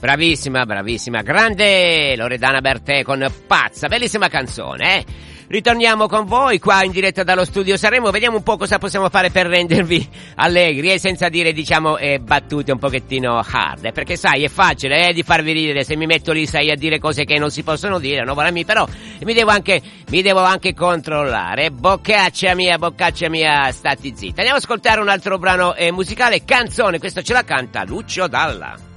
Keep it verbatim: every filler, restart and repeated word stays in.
Bravissima, bravissima, grande Loredana Bertè con Pazza, bellissima canzone, eh? Ritorniamo con voi qua in diretta dallo studio Sanremo, vediamo un po' cosa possiamo fare per rendervi allegri e eh, senza dire, diciamo, eh, battute un pochettino hard, eh, perché sai, è facile eh, di farvi ridere se mi metto lì, sai, a dire cose che non si possono dire, no, però mi devo anche, mi devo anche controllare, boccaccia mia, boccaccia mia, stati zitta. Andiamo ad ascoltare un altro brano eh, musicale, canzone, questo ce la canta Lucio Dalla.